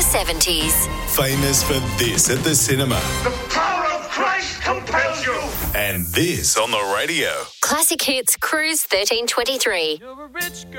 the 70s. Famous for this at the cinema. The power of Christ compels you. And this on the radio. Classic Hits Cruise 1323. You're a rich girl.